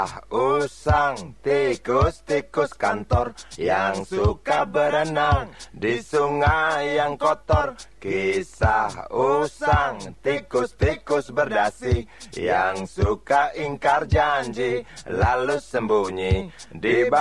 Usang tikus-tikus kantor yang suka berenang di sungai yang kotor. Kisah usang tikus-tikus berdasi yang suka ingkar janji lalu sembunyi di